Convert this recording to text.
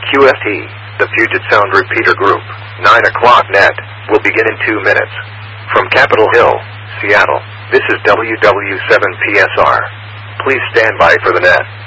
QFT, the Puget Sound Repeater Group, 9 o'clock net, will begin in 2 minutes. From Capitol Hill, Seattle, this is WW7PSR. Please stand by for the net.